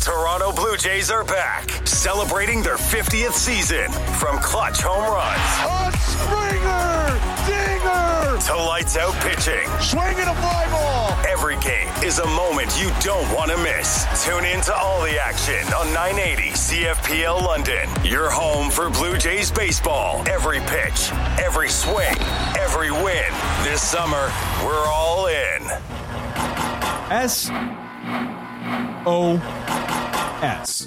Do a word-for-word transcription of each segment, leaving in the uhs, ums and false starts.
Toronto Blue Jays are back, celebrating their fiftieth season. From clutch home runs. A Springer! Dinger! To lights out pitching. Swinging a fly ball! Every game is a moment you don't want to miss. Tune in to all the action on nine eighty C F P L London. Your home for Blue Jays baseball. Every pitch, every swing, every win. This summer, we're all in. S O S.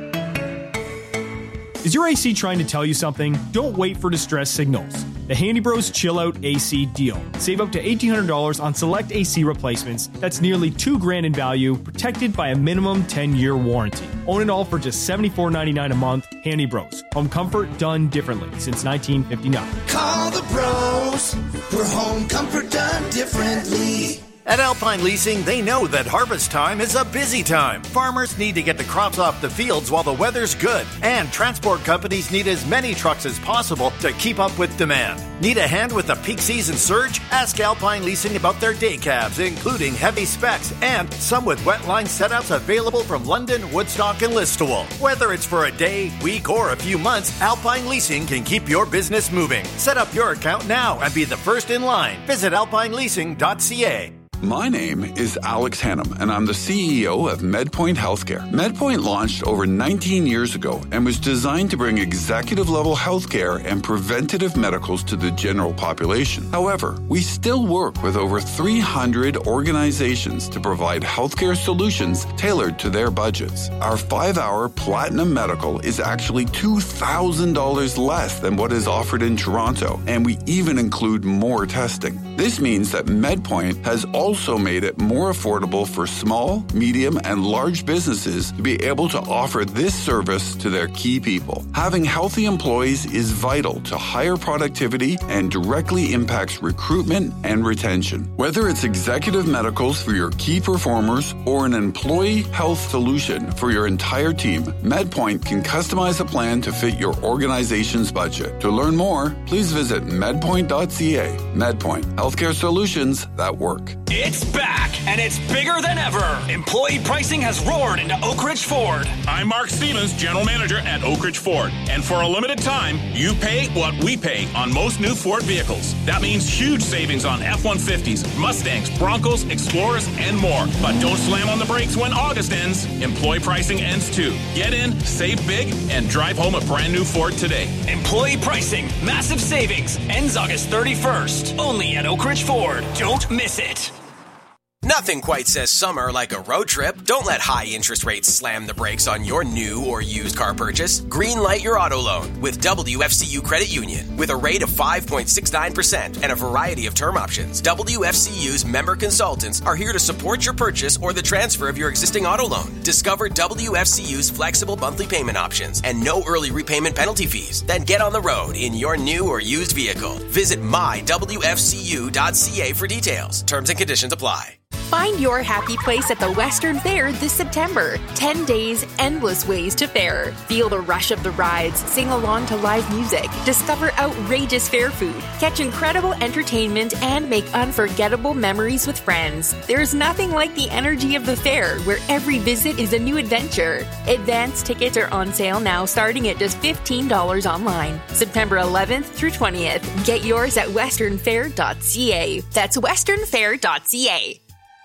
Is your A C trying to tell you something? Don't wait for distress signals. The Handy Bros Chill Out A C deal. Save up to eighteen hundred dollars on select A C replacements. That's nearly two grand in value, protected by a minimum ten-year warranty. Own it all for just seventy-four ninety-nine a month. Handy Bros. Home comfort done differently since nineteen fifty-nine. Call the pros for home comfort done differently. At Alpine Leasing, they know that harvest time is a busy time. Farmers need to get the crops off the fields while the weather's good. And transport companies need as many trucks as possible to keep up with demand. Need a hand with the peak season surge? Ask Alpine Leasing about their day cabs, including heavy specs and some with wet line setouts available from London, Woodstock, and Listowel. Whether it's for a day, week, or a few months, Alpine Leasing can keep your business moving. Set up your account now and be the first in line. Visit alpine leasing dot c a. My name is Alex Hannum, and I'm the C E O of MedPoint Healthcare. MedPoint launched over nineteen years ago and was designed to bring executive-level healthcare and preventative medicals to the general population. However, we still work with over three hundred organizations to provide healthcare solutions tailored to their budgets. Our five-hour Platinum Medical is actually two thousand dollars less than what is offered in Toronto, and we even include more testing. This means that MedPoint has also also made it more affordable for small, medium, and large businesses to be able to offer this service to their key people. Having healthy employees is vital to higher productivity and directly impacts recruitment and retention. Whether it's executive medicals for your key performers or an employee health solution for your entire team, MedPoint can customize a plan to fit your organization's budget. To learn more, please visit medpoint dot c a. MedPoint, healthcare solutions that work. It's back, and it's bigger than ever. Employee pricing has roared into Oak Ridge Ford. I'm Mark Stevens, General Manager at Oak Ridge Ford. And for a limited time, you pay what we pay on most new Ford vehicles. That means huge savings on F one fifties, Mustangs, Broncos, Explorers, and more. But don't slam on the brakes when August ends. Employee pricing ends too. Get in, save big, and drive home a brand new Ford today. Employee pricing, massive savings, ends August thirty-first. Only at Oak Ridge Ford. Don't miss it. Nothing quite says summer like a road trip. Don't let high interest rates slam the brakes on your new or used car purchase. Greenlight your auto loan with W F C U Credit Union. With a rate of five point six nine percent and a variety of term options, W F C U's member consultants are here to support your purchase or the transfer of your existing auto loan. Discover W F C U's flexible monthly payment options and no early repayment penalty fees. Then get on the road in your new or used vehicle. Visit my w f c u dot c a for details. Terms and conditions apply. Find your happy place at the Western Fair this September. Ten days, endless ways to fair. Feel the rush of the rides, sing along to live music, discover outrageous fair food, catch incredible entertainment, and make unforgettable memories with friends. There's nothing like the energy of the fair, where every visit is a new adventure. Advance tickets are on sale now, starting at just fifteen dollars online. September eleventh through twentieth. Get yours at western fair dot c a. That's western fair dot c a.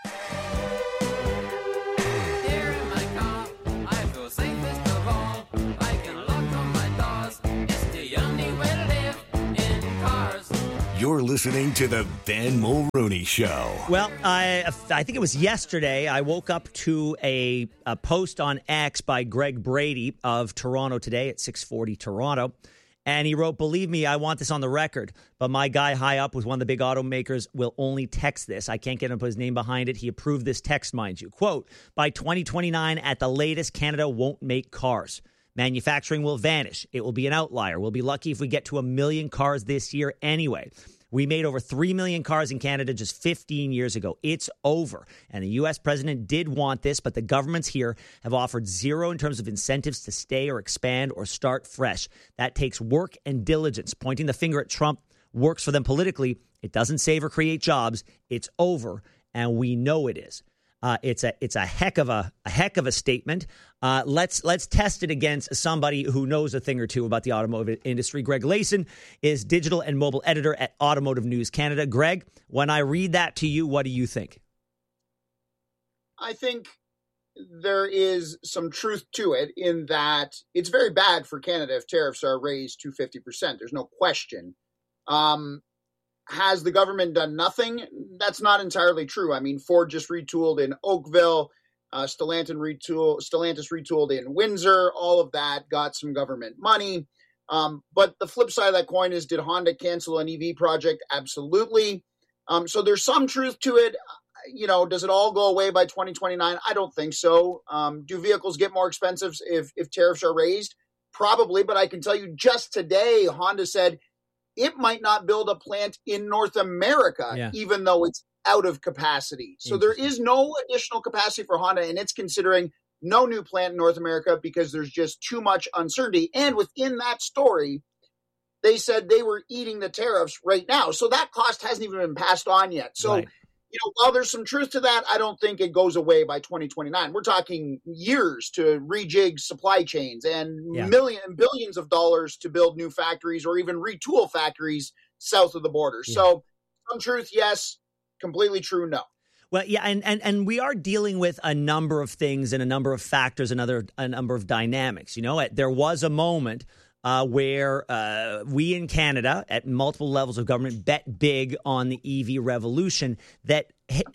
You're listening to the Ben Mulrooney Show. Well, I I think it was yesterday I woke up to a, a post on X by Greg Brady of Toronto Today at six forty Toronto. And he wrote, "Believe me, I want this on the record, but my guy high up with one of the big automakers will only text this. I can't get him to put his name behind it. He approved this text, mind you. Quote, by twenty twenty-nine, at the latest, Canada won't make cars. Manufacturing will vanish. It will be an outlier. We'll be lucky if we get to a million cars this year anyway. We made over three million cars in Canada just fifteen years ago. It's over. And the U S president did want this, but the governments here have offered zero in terms of incentives to stay or expand or start fresh. That takes work and diligence. Pointing the finger at Trump works for them politically. It doesn't save or create jobs. It's over, and we know it is." Uh, it's a it's a heck of a, a heck of a statement. Uh, let's let's test it against somebody who knows a thing or two about the automotive industry. Greg Layson is digital and mobile editor at Automotive News Canada. Greg, when I read that to you, what do you think? I think there is some truth to it in that it's very bad for Canada if tariffs are raised to fifty percent. There's no question. Um, has the government done nothing? That's not entirely true. I mean, Ford just retooled in Oakville, uh, Stellantis, retool, Stellantis retooled in Windsor. All of that got some government money. Um, but the flip side of that coin is, did Honda cancel an E V project? Absolutely. Um, so there's some truth to it. You know, does it all go away by twenty twenty-nine? I don't think so. Um, do vehicles get more expensive if, if tariffs are raised? Probably, but I can tell you just today, Honda said it might not build a plant in North America, yeah. even though it's out of capacity. So there is no additional capacity for Honda, and it's considering no new plant in North America because there's just too much uncertainty. And within that story, they said they were eating the tariffs right now. So that cost hasn't even been passed on yet. So, right. you know, while there's some truth to that, I don't think it goes away by twenty twenty-nine. We're talking years to rejig supply chains and yeah. million and billions of dollars to build new factories or even retool factories south of the border. Yeah. So some truth, yes. Completely true, no. Well, yeah, and, and and we are dealing with a number of things and a number of factors, another a number of dynamics. You know, there was a moment uh, where uh, we in Canada, at multiple levels of government, bet big on the E V revolution that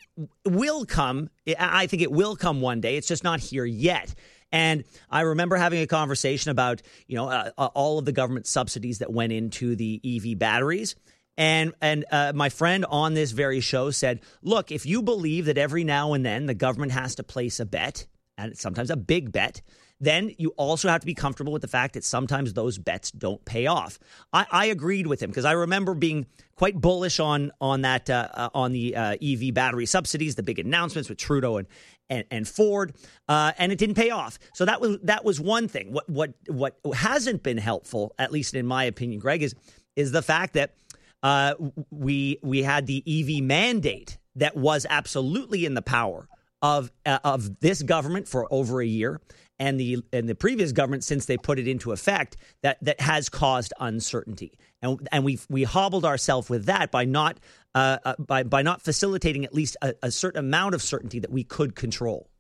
will come. I think it will come one day. It's just not here yet. And I remember having a conversation about, you know, uh, all of the government subsidies that went into the E V batteries. And and uh, my friend on this very show said, look, if you believe that every now and then the government has to place a bet, and sometimes a big bet, then you also have to be comfortable with the fact that sometimes those bets don't pay off. I, I agreed with him because I remember being quite bullish on on that uh, uh, on the uh, E V battery subsidies, the big announcements with Trudeau and and, and Ford, uh, and it didn't pay off. So that was that was one thing. What what what hasn't been helpful, at least in my opinion, Greg, is is the fact that Uh, we we had the E V mandate that was absolutely in the power of uh, of this government for over a year, and the and the previous government since they put it into effect, that that has caused uncertainty, and and we we hobbled ourselves with that by not uh, uh, by by not facilitating at least a, a certain amount of certainty that we could control.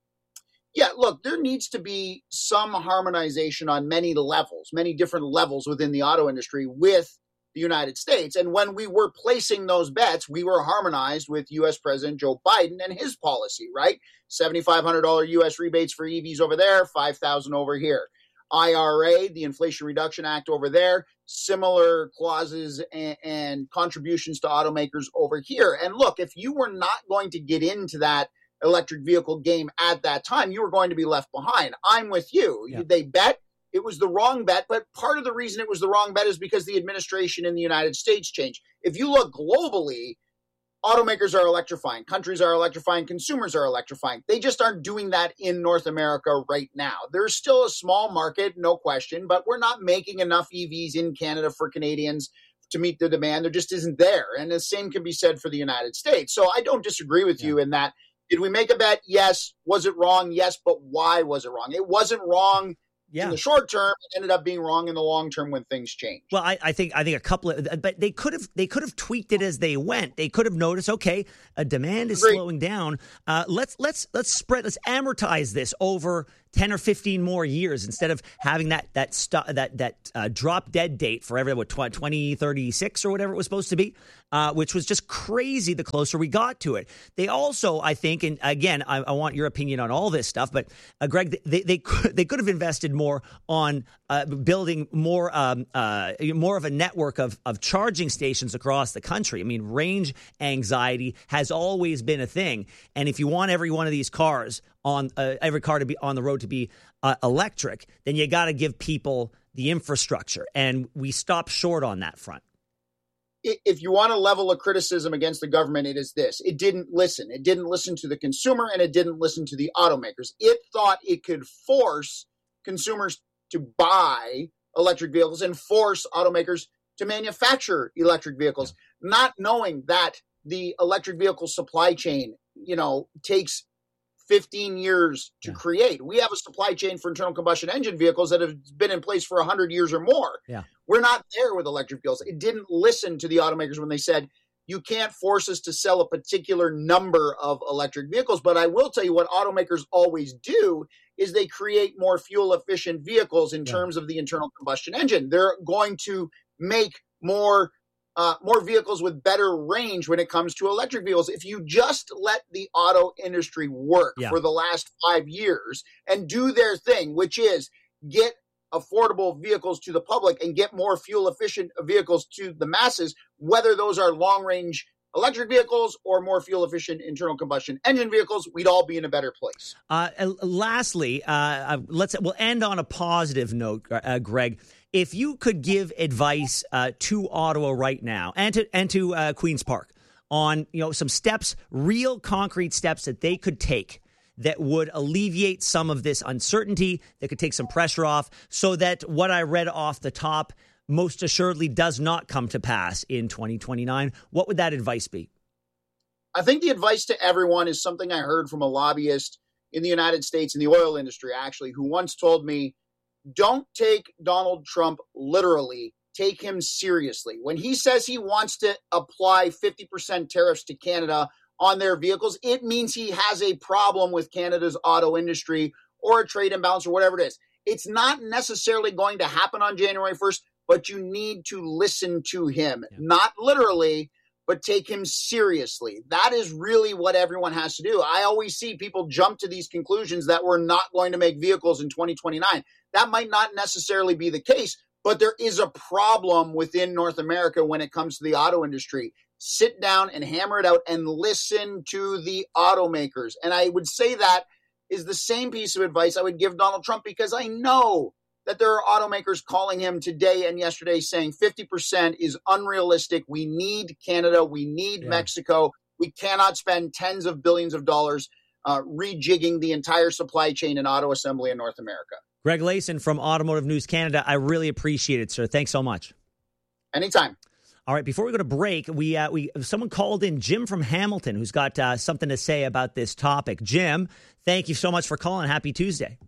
Yeah, look, there needs to be some harmonization on many levels, many different levels within the auto industry with the United States. And when we were placing those bets, we were harmonized with U S President Joe Biden and his policy, right? seven thousand five hundred dollars U S rebates for E Vs over there, five thousand dollars over here. I R A, the Inflation Reduction Act over there, similar clauses and, and contributions to automakers over here. And look, if you were not going to get into that electric vehicle game at that time, you were going to be left behind. I'm with you. Yeah. They bet. It was the wrong bet, but part of the reason it was the wrong bet is because the administration in the United States changed. If you look globally, automakers are electrifying, countries are electrifying, consumers are electrifying. They just aren't doing that in North America right now. There's still a small market, no question, but we're not making enough E Vs in Canada for Canadians to meet the demand. There just isn't there. And the same can be said for the United States. So I don't disagree with yeah. you in that. Did we make a bet? Yes. Was it wrong? Yes. But why was it wrong? It wasn't wrong Yeah. in the short term. It ended up being wrong in the long term when things changed. Well, I, I think I think a couple of, but they could have they could have tweaked it as they went. They could have noticed, okay, a demand is Agreed. slowing down. Uh, let's let's let's spread let's amortize this over ten or fifteen more years instead of having that that stu- that that uh, drop dead date for every what twenty thirty-six or whatever it was supposed to be, uh, which was just crazy the closer we got to it. They also, I think, and again, I, I want your opinion on all this stuff, but uh, Greg, they they could, they could have invested more on uh, building more um, uh, more of a network of of charging stations across the country. I mean, range anxiety has always been a thing, and if you want every one of these cars on uh, every car to be on the road to be uh, electric, then you got to give people the infrastructure. And we stopped short on that front. If you want a level of criticism against the government, it is this. It didn't listen. It didn't listen to the consumer, and it didn't listen to the automakers. It thought it could force consumers to buy electric vehicles and force automakers to manufacture electric vehicles, not knowing that the electric vehicle supply chain, you know, takes fifteen years to yeah. create. We have a supply chain for internal combustion engine vehicles that have been in place for one hundred years or more. Yeah. We're not there with electric vehicles. It didn't listen to the automakers when they said, you can't force us to sell a particular number of electric vehicles. But I will tell you what automakers always do is they create more fuel efficient vehicles in yeah. terms of the internal combustion engine. They're going to make more uh, more vehicles with better range when it comes to electric vehicles. If you just let the auto industry work yeah. for the last five years and do their thing, which is get affordable vehicles to the public and get more fuel efficient vehicles to the masses, whether those are long range electric vehicles or more fuel efficient internal combustion engine vehicles, we'd all be in a better place. Uh, lastly, uh, let's we'll end on a positive note, uh, Greg. If you could give advice uh, to Ottawa right now and to and to uh, Queen's Park on you know some steps, real concrete steps that they could take that would alleviate some of this uncertainty, that could take some pressure off, so that what I read off the top most assuredly does not come to pass in twenty twenty-nine, what would that advice be? I think the advice to everyone is something I heard from a lobbyist in the United States in the oil industry, actually, who once told me, don't take Donald Trump literally, take him seriously. When he says he wants to apply fifty percent tariffs to Canada on their vehicles, it means he has a problem with Canada's auto industry or a trade imbalance or whatever it is. It's not necessarily going to happen on January first, but you need to listen to him, yeah. not literally, but take him seriously. That is really what everyone has to do. I always see people jump to these conclusions that we're not going to make vehicles in twenty twenty-nine. That might not necessarily be the case, but there is a problem within North America when it comes to the auto industry. Sit down and hammer it out and listen to the automakers. And I would say that is the same piece of advice I would give Donald Trump, because I know that there are automakers calling him today and yesterday saying fifty percent is unrealistic. We need Canada. We need yeah. Mexico. We cannot spend tens of billions of dollars uh, rejigging the entire supply chain and auto assembly in North America. Greg Layson from Automotive News Canada. I really appreciate it, sir. Thanks so much. Anytime. All right, before we go to break, we uh, we someone called in, Jim from Hamilton, who's got uh, something to say about this topic. Jim, thank you so much for calling. Happy Tuesday.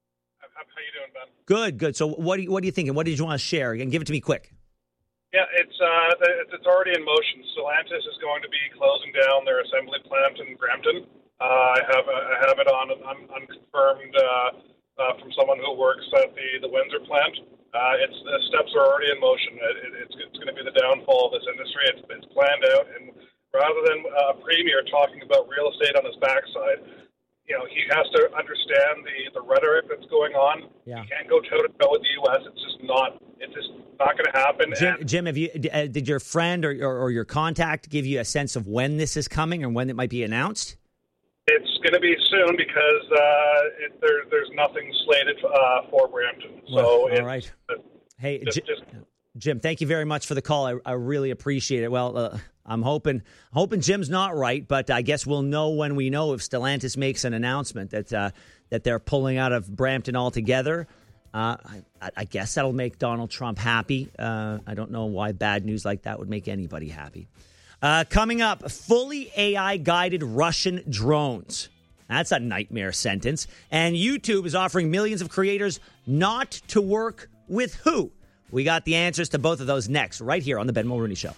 How you doing, Ben? Good, good. So what, do you, what are you thinking? What did you want to share? And give it to me quick. Yeah, it's uh, it's, it's already in motion. Stellantis is going to be closing down their assembly plant in Brampton. Uh, I have a, I have it on un, unconfirmed uh, uh, from someone who works at the, the Windsor plant. Uh, it's the steps are already in motion. It, it, it's it's going to be the downfall of this industry. It's, it's planned out, and rather than a premier talking about real estate on his backside, you know, he has to understand the, the rhetoric that's going on. Yeah. He can't go toe to toe with the U S. It's just not. It's just not going to happen. Jim, and, Jim, have you uh, did your friend or, or or your contact give you a sense of when this is coming and when it might be announced? It's going to be soon because uh, it, there, there's nothing slated uh, for Brampton. So well, all it's, right. Uh, hey, just, Jim, just, Jim, thank you very much for the call. I, I really appreciate it. Well, uh, I'm hoping hoping Jim's not right, but I guess we'll know when we know if Stellantis makes an announcement that uh, that they're pulling out of Brampton altogether. Uh, I, I guess that'll make Donald Trump happy. Uh, I don't know why bad news like that would make anybody happy. Uh, coming up, fully A I-guided Russian drones. That's a nightmare sentence. And YouTube is offering millions of creators not to work with who? We got the answers to both of those next, right here on The Ben Mulrooney Show.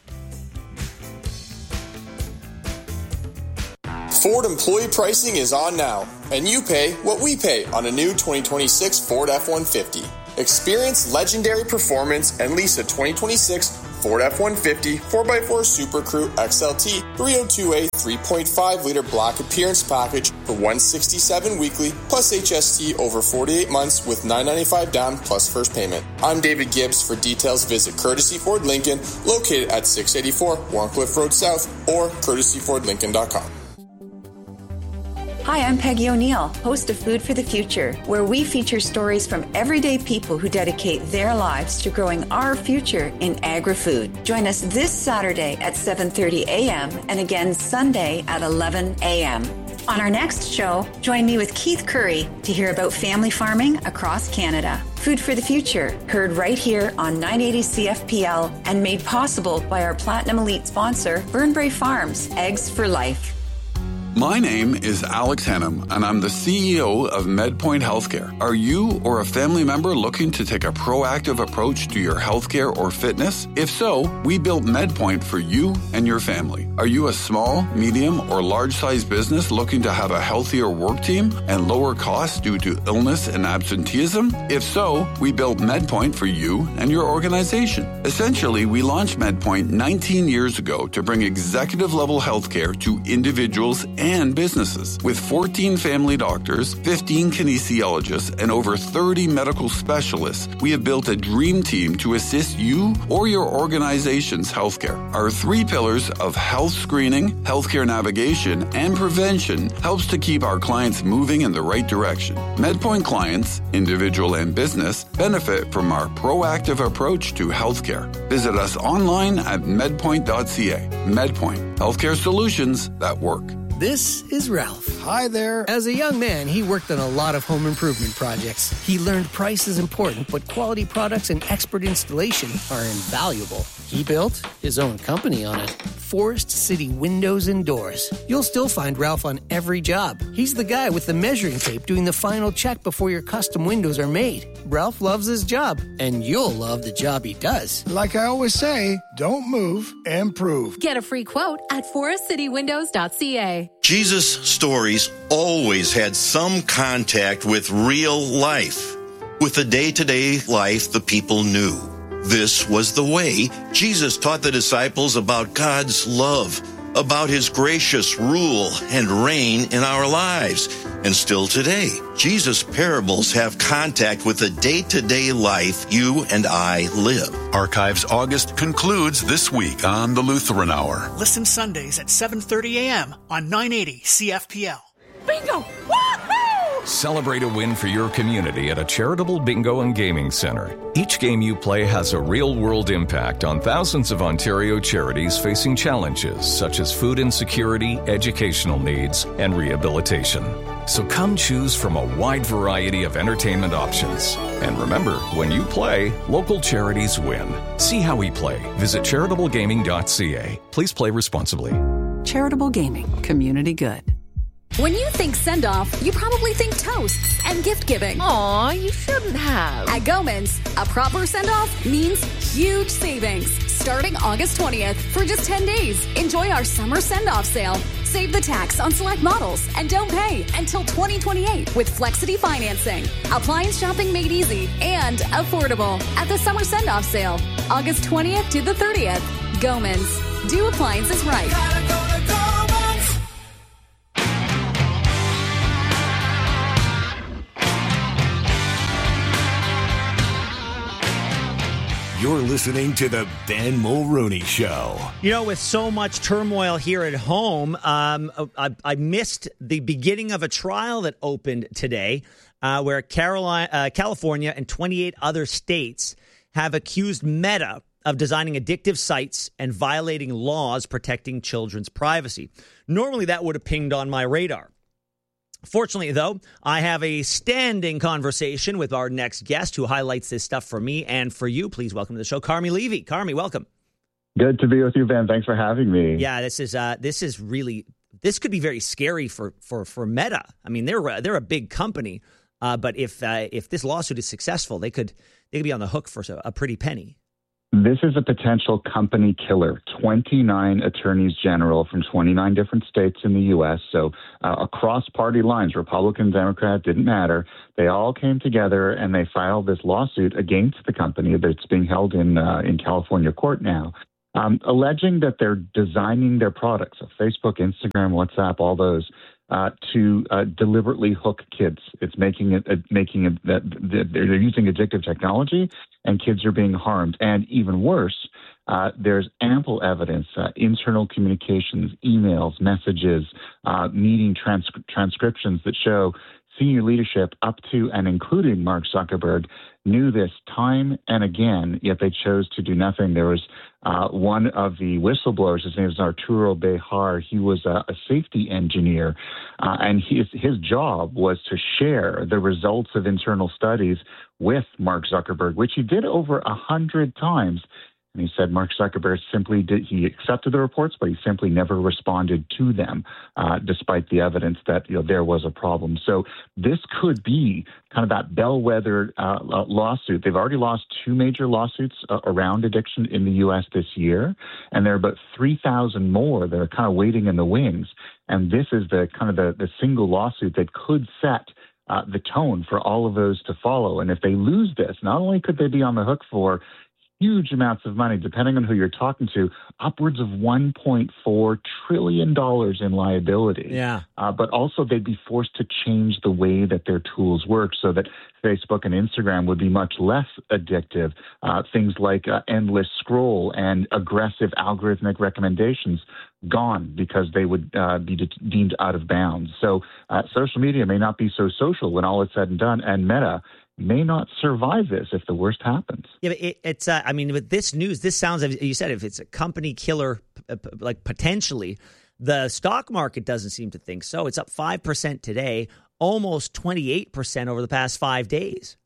Ford employee pricing is on now, and you pay what we pay on a new twenty twenty-six Ford F one fifty. Experience legendary performance and lease a twenty twenty-six Ford F one fifty four by four Super Crew X L T three oh two A three point five liter black appearance package for one hundred sixty-seven dollars weekly plus H S T over forty-eight months with nine hundred ninety-five dollars down plus first payment. I'm David Gibbs. For details, visit Courtesy Ford Lincoln, located at six eighty-four Warncliffe Road South, or courtesy ford lincoln dot com. Hi, I'm Peggy O'Neill, host of Food for the Future, where we feature stories from everyday people who dedicate their lives to growing our future in agri-food. Join us this Saturday at seven thirty a.m. and again Sunday at eleven a.m. On our next show, join me with Keith Curry to hear about family farming across Canada. Food for the Future, heard right here on nine eighty C F P L and made possible by our Platinum Elite sponsor, Burnbrae Farms, Eggs for Life. My name is Alex Hannum, and I'm the C E O of MedPoint Healthcare. Are you or a family member looking to take a proactive approach to your healthcare or fitness? If so, we built MedPoint for you and your family. Are you a small, medium, or large-sized business looking to have a healthier work team and lower costs due to illness and absenteeism? If so, we built MedPoint for you and your organization. Essentially, we launched MedPoint nineteen years ago to bring executive-level healthcare to individuals and businesses. With fourteen family doctors, fifteen kinesiologists, and over thirty medical specialists, we have built a dream team to assist you or your organization's healthcare. Our three pillars of health screening, healthcare navigation, and prevention helps to keep our clients moving in the right direction. MedPoint clients, individual and business, benefit from our proactive approach to healthcare. Visit us online at medpoint dot c a. MedPoint, healthcare solutions that work. This is Ralph. Hi there. As a young man, he worked on a lot of home improvement projects. He learned price is important, but quality products and expert installation are invaluable. He built his own company on it. Forest City Windows and Doors. You'll still find Ralph on every job. He's the guy with the measuring tape doing the final check before your custom windows are made. Ralph loves his job, and you'll love the job he does. Like I always say, don't move, improve. Get a free quote at forest city windows dot c a. Jesus' stories always had some contact with real life, with the day-to-day life the people knew. This was the way Jesus taught the disciples about God's love, about his gracious rule and reign in our lives. And still today, Jesus' parables have contact with the day-to-day life you and I live. Archives August concludes this week on the Lutheran Hour. Listen Sundays at seven thirty a.m. on nine eighty C F P L. Bingo! Celebrate a win for your community at a charitable bingo and gaming center. Each game you play has a real-world impact on thousands of Ontario charities facing challenges such as food insecurity, educational needs, and rehabilitation. So come choose from a wide variety of entertainment options. And remember, when you play, local charities win. See how we play. Visit charitable gaming dot c a. Please play responsibly. Charitable Gaming. Community good. When you think send-off, you probably think toasts and gift-giving. Aw, you shouldn't have. At Goman's, a proper send-off means huge savings. Starting August twentieth for just ten days. Enjoy our summer send-off sale. Save the tax on select models and don't pay until twenty twenty-eight with Flexity financing. Appliance shopping made easy and affordable at the summer send-off sale. August twentieth to the thirtieth. Goman's. Do appliances right. Gotta go to Goman's. You're listening to the Ben Mulrooney Show. You know, with so much turmoil here at home, um, I, I missed the beginning of a trial that opened today uh, where Carolina, uh, California and twenty-eight other states have accused Meta of designing addictive sites and violating laws protecting children's privacy. Normally, that would have pinged on my radar. Fortunately, though, I have a standing conversation with our next guest who highlights this stuff for me and for you. Please welcome to the show, Carmi Levy. Carmi, welcome. Good to be with you, Ben. Thanks for having me. Yeah, this is uh, this is really this could be very scary for for for Meta. I mean, they're they're a big company, uh, but if uh, if this lawsuit is successful, they could they could be on the hook for a pretty penny. This is a potential company killer. twenty-nine attorneys general from twenty-nine different states in the U S. So uh, across party lines, Republican, Democrat, didn't matter. They all came together and they filed this lawsuit against the company that's being held in uh, in California court now, um, alleging that they're designing their products, so Facebook, Instagram, WhatsApp, all those, uh, to uh, deliberately hook kids. It's making it, uh, making it that they're using addictive technology, and kids are being harmed. And even worse, uh, there's ample evidence, uh, internal communications, emails, messages, uh, meeting trans- transcriptions that show senior leadership up to and including Mark Zuckerberg knew this time and again, yet they chose to do nothing. There was uh, one of the whistleblowers, his name is Arturo Bejar. He was a, a safety engineer, uh, and his, his job was to share the results of internal studies with Mark Zuckerberg, which he did over a hundred times. And he said Mark Zuckerberg simply did, he accepted the reports, but he simply never responded to them, uh, despite the evidence that, you know, there was a problem. So this could be kind of that bellwether uh, lawsuit. They've already lost two major lawsuits uh, around addiction in the U S this year, and there are about three thousand more that are kind of waiting in the wings. And this is the kind of the, the single lawsuit that could set uh, the tone for all of those to follow. And if they lose this, not only could they be on the hook for huge amounts of money, depending on who you're talking to, upwards of one point four trillion dollars in liability. Yeah. Uh, but also they'd be forced to change the way that their tools work so that Facebook and Instagram would be much less addictive. Uh, things like uh, endless scroll and aggressive algorithmic recommendations gone because they would uh, be de- deemed out of bounds. So uh, social media may not be so social when all is said and done, and Meta may not survive this if the worst happens. Yeah, but it, it's, uh, I mean, with this news, this sounds, you said, if it's a company killer, like potentially, the stock market doesn't seem to think so. It's up five percent today, almost twenty-eight percent over the past five days.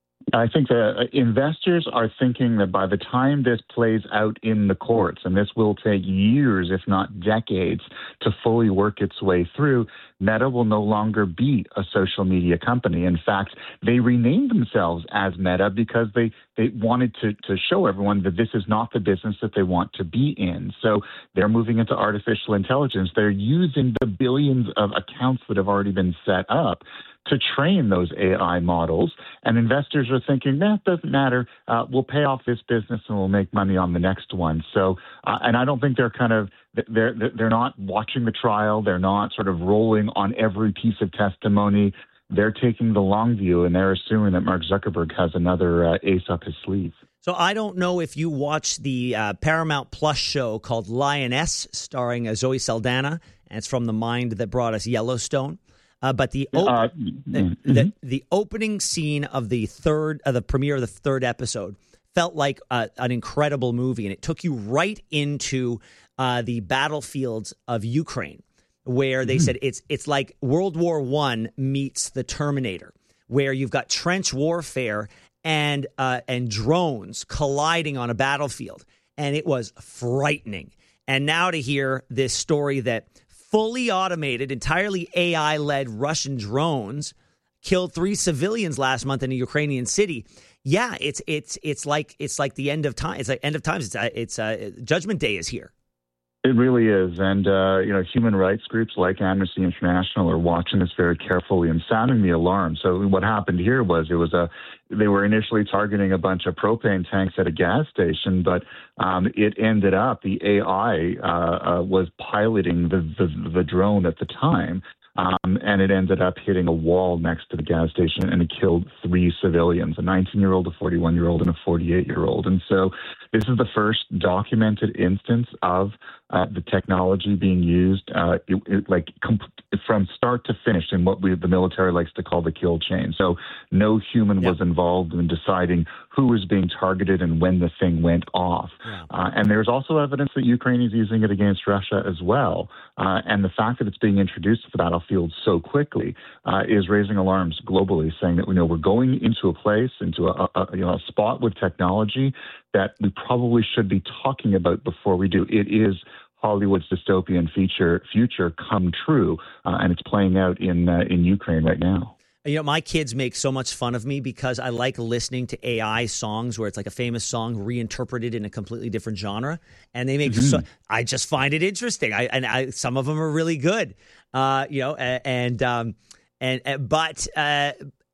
I think that investors are thinking that by the time this plays out in the courts, and this will take years, if not decades, to fully work its way through, Meta will no longer be a social media company. In fact, they renamed themselves as Meta because they, they wanted to, to show everyone that this is not the business that they want to be in. So they're moving into artificial intelligence. They're using the billions of accounts that have already been set up to train those A I models. And investors are thinking, that doesn't matter. Uh, we'll pay off this business and we'll make money on the next one. So, uh, and I don't think they're kind of, they're, they're not watching the trial. They're not sort of rolling on every piece of testimony. They're taking the long view, and they're assuming that Mark Zuckerberg has another uh, ace up his sleeve. So I don't know if you watched the uh, Paramount Plus show called Lioness, starring uh, Zoe Saldana, and it's from the mind that brought us Yellowstone. Uh, but the, op- uh, mm-hmm. the, the the opening scene of the third, uh, the premiere of the third episode felt like uh, an incredible movie, and it took you right into uh, the battlefields of Ukraine, where they mm-hmm. said it's it's like World War One meets the Terminator, where you've got trench warfare and uh, and drones colliding on a battlefield, and it was frightening. And now to hear this story that fully automated, entirely A I-led Russian drones killed three civilians last month in a Ukrainian city. Yeah, it's it's it's like it's like the end of time. It's like end of times. It's uh, it's uh, Judgment Day is here. It really is, and uh, you know, human rights groups like Amnesty International are watching this very carefully and sounding the alarm. So what happened here was it was a they were initially targeting a bunch of propane tanks at a gas station, but um, it ended up the A I uh, uh, was piloting the, the the drone at the time. Um, and it ended up hitting a wall next to the gas station, and it killed three civilians, a nineteen-year-old, a forty-one-year-old, and a forty-eight-year-old. And so this is the first documented instance of uh, the technology being used uh, it, it, like comp- from start to finish in what we, the military likes to call the kill chain. So no human yep. was involved in deciding who was being targeted and when the thing went off. Yeah. Uh, and there's also evidence that Ukraine is using it against Russia as well. Uh, and the fact that it's being introduced to the battlefield so quickly uh, is raising alarms globally, saying that, you know, we're going into a place, into a, a, you know, a spot with technology that we probably should be talking about before we do. It is Hollywood's dystopian feature, future come true, uh, and it's playing out in uh, in Ukraine right now. You know, my kids make so much fun of me because I like listening to A I songs where it's like a famous song reinterpreted in a completely different genre, and they make. Mm-hmm. So, I just find it interesting. I and I, some of them are really good, uh, you know, and um, and, and but. Uh,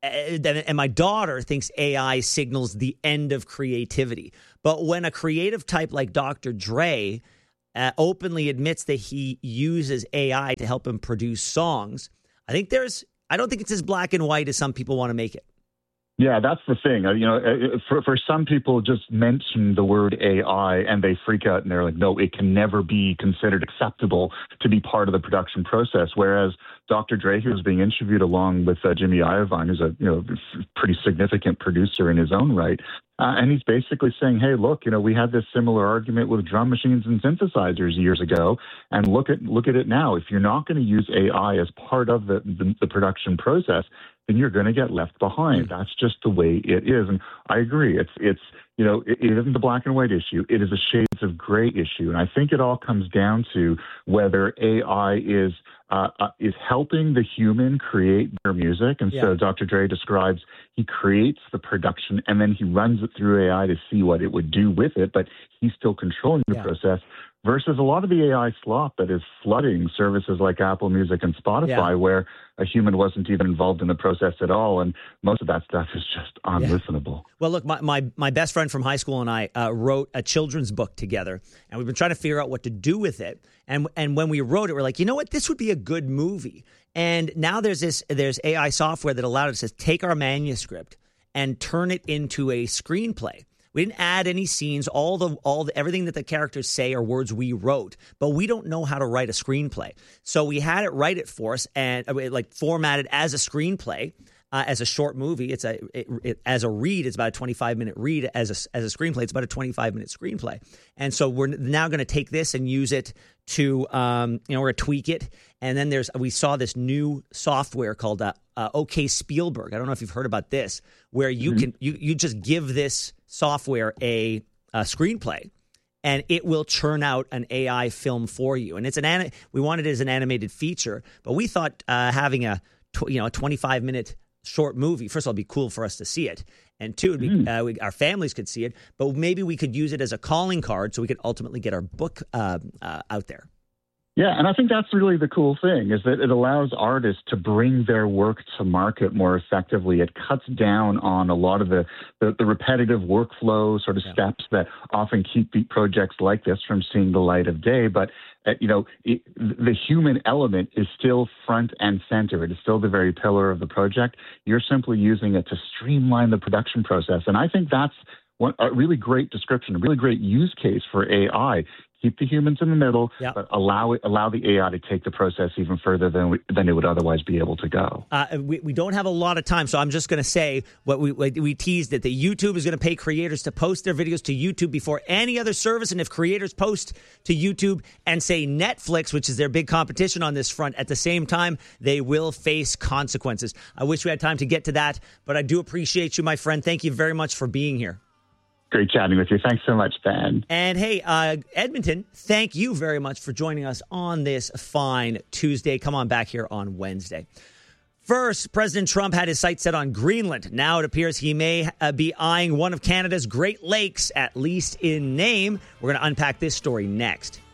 And my daughter thinks A I signals the end of creativity. But when a creative type like Doctor Dre uh, openly admits that he uses A I to help him produce songs, I think there's, I don't think it's as black and white as some people want to make it. Yeah, that's the thing. You know, for for some people, just mention the word A I and they freak out and they're like, no, it can never be considered acceptable to be part of the production process. Whereas Doctor Dre, who was being interviewed along with uh, Jimmy Iovine, who's a you know pretty significant producer in his own right, uh, and he's basically saying, hey, look, you know, we had this similar argument with drum machines and synthesizers years ago, and look at look at it now. If you're not going to use A I as part of the, the, the production process, then you're going to get left behind. Mm. That's just the way it is. And I agree. It's, it's, you know, it, it isn't the black and white issue. It is a shades of gray issue. And I think it all comes down to whether A I is uh, uh, is helping the human create their music. And yeah. so Doctor Dre describes he creates the production and then he runs it through A I to see what it would do with it, but he's still controlling the yeah. process. Versus a lot of the A I slop that is flooding services like Apple Music and Spotify, yeah. where a human wasn't even involved in the process at all. And most of that stuff is just unlistenable. Yeah. Well, look, my, my, my best friend from high school and I uh, wrote a children's book together, and we've been trying to figure out what to do with it. And and when we wrote it, we're like, you know what? This would be a good movie. And now there's this there's A I software that allowed us to take our manuscript and turn it into a screenplay. We didn't add any scenes. All the all the, everything that the characters say are words we wrote, but we don't know how to write a screenplay. So we had it write it for us and uh, like formatted as a screenplay, uh, as a short movie. It's a it, it, as a read, it's about a twenty-five minute read. As a as a screenplay, it's about a twenty-five minute screenplay. And so we're now going to take this and use it to um, you know, we're going to tweak it. And then there's we saw this new software called uh, uh, OK Spielberg. I don't know if you've heard about this, where you mm-hmm. can you you just give this software a, a screenplay, and it will churn out an A I film for you. And it's an anim- we wanted it as an animated feature, but we thought uh, having a tw- you know a twenty-five minute short movie, first of all, it'd be cool for us to see it, and two, it'd be, mm. uh, we, our families could see it. But maybe we could use it as a calling card so we could ultimately get our book uh, uh, out there. Yeah, and I think that's really the cool thing, is that it allows artists to bring their work to market more effectively. It cuts down on a lot of the, the, the repetitive workflow sort of yeah. steps that often keep projects like this from seeing the light of day. But, uh, you know, it, the human element is still front and center. It is still the very pillar of the project. You're simply using it to streamline the production process. And I think that's one, a really great description, a really great use case for A I. Keep the humans in the middle, yep. but allow it, allow the A I to take the process even further than we, than it would otherwise be able to go. Uh, we, we don't have a lot of time, so I'm just going to say what we we teased it, that YouTube is going to pay creators to post their videos to YouTube before any other service. And if creators post to YouTube and say Netflix, which is their big competition on this front, at the same time, they will face consequences. I wish we had time to get to that, but I do appreciate you, my friend. Thank you very much for being here. Great chatting with you. Thanks so much, Ben. And hey, uh, Edmonton, thank you very much for joining us on this fine Tuesday. Come on back here on Wednesday. First, President Trump had his sights set on Greenland. Now it appears he may uh, be eyeing one of Canada's Great Lakes, at least in name. We're going to unpack this story next.